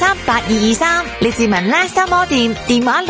038223，李志文拉沙摩店電話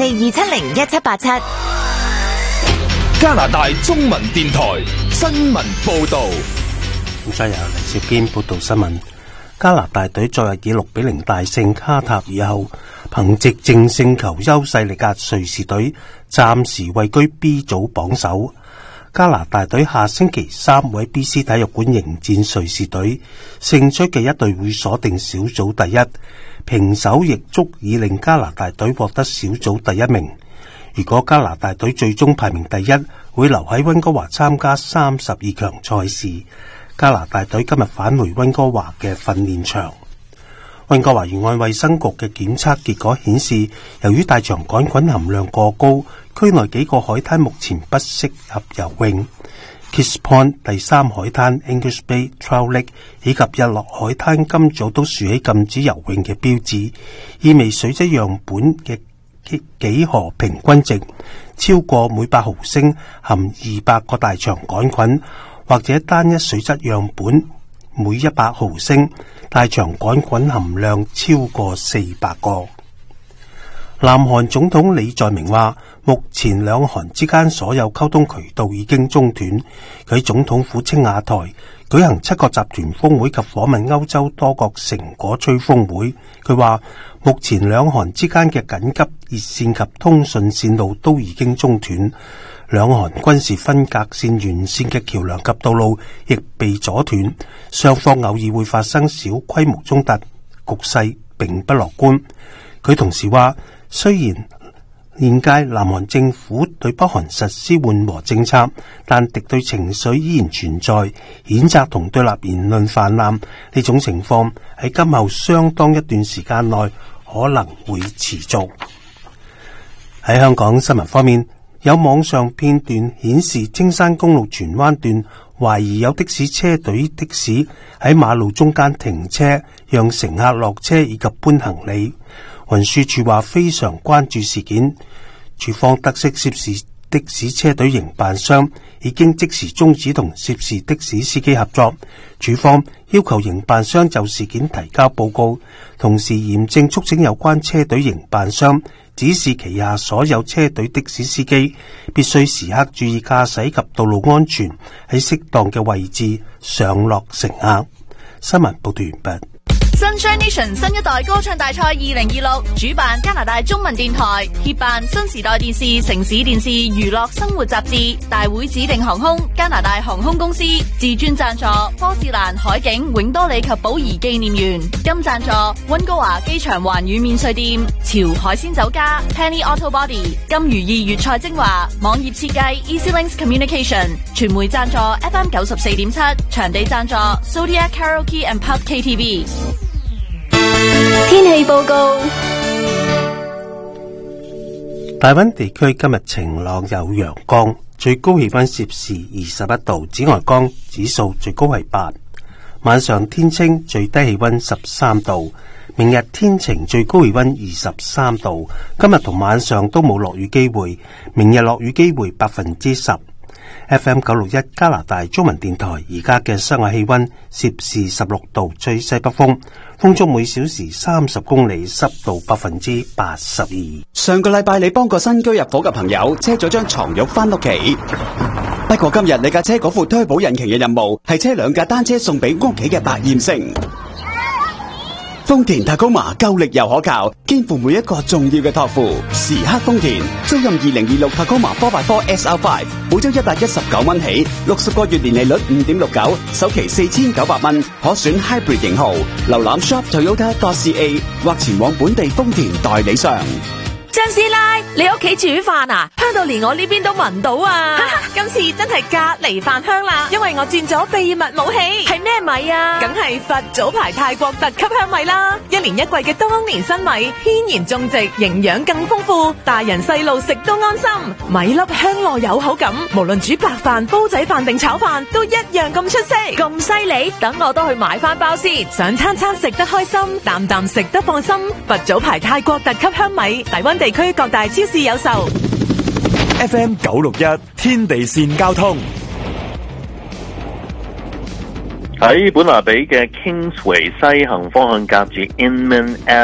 604270177。 加拿大中文電台新聞報道。 咁再由黎少堅報道新聞。加拿大隊昨日以6-0大勝卡塔爾後，憑藉淨勝球優勢力壓瑞士隊，暫時位居 B 組榜首。加拿大隊下星期三會喺 BC 體育館迎戰瑞士隊，勝出嘅一隊會鎖定小組第一，平手亦足以令加拿大隊獲得小組第一名。如果加拿大隊最終排名第一，會留喺溫哥華參加32強賽事。加拿大隊今日返回溫哥華嘅訓練場。溫哥華沿岸衛生局嘅檢測結果顯示，由於大腸桿菌含量過高，區內幾個海灘目前不適合游泳。Kiss Point 第3海灘、English Bay、Trout Lake 以及日落海灘今早都豎起禁止游泳嘅標誌，意味水質樣本嘅幾何平均值超過每100毫升含200個大腸桿菌，或者單一水質樣本每100毫升大腸桿菌含量超過400個。南韓總統李在明話，目前兩韓之間所有溝通渠道已經中斷。佢喺總統府青瓦台舉行7國集團峰會及訪問歐洲多國成果吹風會。佢話，目前兩韓之間嘅緊急熱線及通訊線路都已經中斷，兩韓軍事分隔線沿線嘅橋梁及道路亦被阻斷，雙方偶爾會發生小規模衝突，局勢並不樂觀。佢同時話，雖然現屆南韓政府對北韓實施緩和政策，但敵對情緒依然存在，譴責同對立言論泛濫，呢種情況喺今後相當一段時間內可能會持續。喺香港新聞方面，有網上片段顯示青山公路荃灣段懷疑有的士車隊的士喺馬路中間停車，讓乘客落車以及搬行李。運輸署話非常關注事件，署方得悉涉事的士車隊營辦商已經即時終止同涉事的士司機合作，署方要求營辦商就事件提交報告，同時嚴正促請有關車隊營辦商指示旗下所有車隊的士司機必須時刻注意駕駛及道路安全，喺適當嘅位置上落乘客。新聞報道完畢。 Sunshine Nation 新一代歌唱大賽2026主辦加拿大中文電台，協辦新時代電視、城市電視、娛樂生活雜誌，大會指定航空加拿大航空公司，自專贊助波士蘭海景永多里及寶儀紀念園，金贊助溫哥華機場環宇免稅店、潮海鮮酒家、Penny Auto Body、金魚意粵菜精華、網頁設計 EasyLinks Communication， 傳媒贊助 FM 94.7， 場地贊助 Zodiac Karaoke and Pub KTV。 天氣報告。 大溫地區今日晴朗有陽光，最高氣溫攝氏21度，紫外光指數最高係8。晚上天清，最低氣溫13度。明日天晴，最高氣溫23度。今日同晚上都冇落雨機會，明日落雨機會10%。FM 961加拿大中文電台而家嘅室外氣溫攝氏16度，吹西北風，風速每小時30公里，濕度82%。 上個禮拜你幫個新居入伙嘅朋友車咗張床褥翻屋企，不過今日你架車嗰副推保引擎嘅任務係車兩架單車送俾屋企嘅百厭星。豐田塔高馬夠力又可靠，肩負每一個重要嘅託付。時刻豐田，租賃2026塔高馬 4x4 SR5， 每周119蚊起，60個月年利率5.69%，首期4900蚊，可選 Hybrid 型號。瀏覽 shop.toyota.ca 或前往本地豐田代理商。 張師奶，你屋企煮飯啊？香到連我呢邊都聞到啊！今次真係隔離飯香啦，因為我轉咗秘密武器。係咩米啊？梗係佛祖牌泰國特級香米啦！一年一季嘅當年新米，天然種植，營養更豐富，大人細路食都安心。米粒香糯有口感，無論煮白飯、煲仔飯定炒飯，都一樣咁出色。咁犀利，等我都去買翻包先，想餐餐食得開心，啖啖食得放心。佛祖牌泰國特級香米，大溫地區各大超市有售。 FM 961天地線交通。 喺本拿比嘅 Kingsway 西行方向夾住 Inman